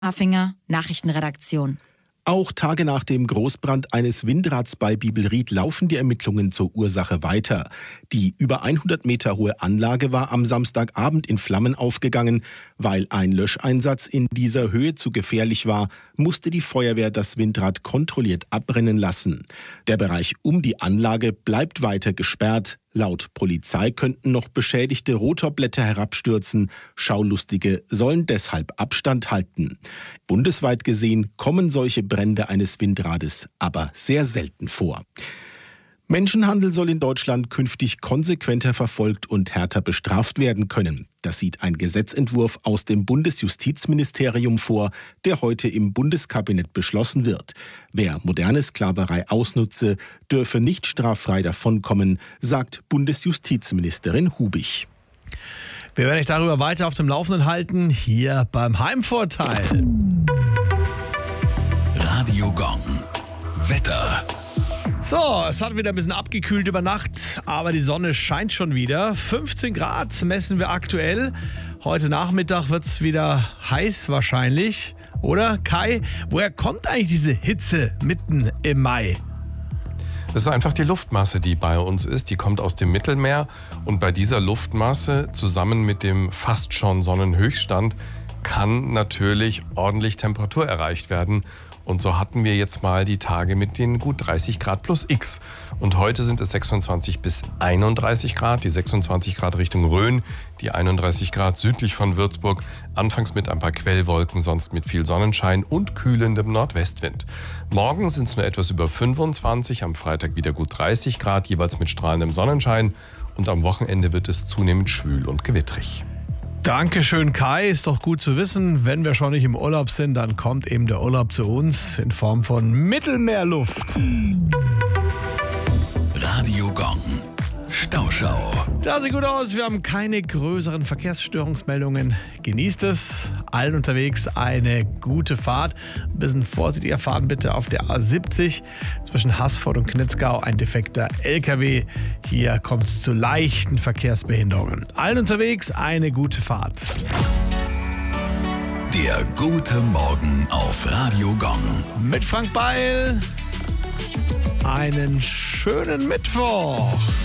Affinger, Nachrichtenredaktion. Auch Tage nach dem Großbrand eines Windrads bei Bibelried laufen die Ermittlungen zur Ursache weiter. Die über 100 Meter hohe Anlage war am Samstagabend in Flammen aufgegangen. Weil ein Löscheinsatz in dieser Höhe zu gefährlich war, musste die Feuerwehr das Windrad kontrolliert abbrennen lassen. Der Bereich um die Anlage bleibt weiter gesperrt. Laut Polizei könnten noch beschädigte Rotorblätter herabstürzen. Schaulustige sollen deshalb Abstand halten. Bundesweit gesehen kommen solche Brände eines Windrades aber sehr selten vor. Menschenhandel soll in Deutschland künftig konsequenter verfolgt und härter bestraft werden können. Das sieht ein Gesetzentwurf aus dem Bundesjustizministerium vor, der heute im Bundeskabinett beschlossen wird. Wer moderne Sklaverei ausnutze, dürfe nicht straffrei davonkommen, sagt Bundesjustizministerin Hubich. Wir werden euch darüber weiter auf dem Laufenden halten, hier beim Heimvorteil. Radio Gong. Wetter. So, es hat wieder ein bisschen abgekühlt über Nacht, aber die Sonne scheint schon wieder. 15 Grad messen wir aktuell. Heute Nachmittag wird es wieder heiß wahrscheinlich. Oder, Kai, woher kommt eigentlich diese Hitze mitten im Mai? Das ist einfach die Luftmasse, die bei uns ist. Die kommt aus dem Mittelmeer. Und bei dieser Luftmasse zusammen mit dem fast schon Sonnenhöchststand kann natürlich ordentlich Temperatur erreicht werden. Und so hatten wir jetzt mal die Tage mit den gut 30 Grad plus X. Und heute sind es 26 bis 31 Grad, die 26 Grad Richtung Rhön, die 31 Grad südlich von Würzburg, anfangs mit ein paar Quellwolken, sonst mit viel Sonnenschein und kühlendem Nordwestwind. Morgen sind es nur etwas über 25, am Freitag wieder gut 30 Grad, jeweils mit strahlendem Sonnenschein. Und am Wochenende wird es zunehmend schwül und gewittrig. Dankeschön, Kai. Ist doch gut zu wissen, wenn wir schon nicht im Urlaub sind, dann kommt eben der Urlaub zu uns in Form von Mittelmeerluft. Radio Gong. Stauschau. Da sieht gut aus. Wir haben keine größeren Verkehrsstörungsmeldungen. Genießt es. Allen unterwegs eine gute Fahrt. Ein bisschen vorsichtiger fahren bitte auf der A70 zwischen Haßfurt und Knitzgau. Ein defekter LKW. Hier kommt es zu leichten Verkehrsbehinderungen. Allen unterwegs eine gute Fahrt. Der gute Morgen auf Radio Gong. Mit Frank Beil. Einen schönen Mittwoch.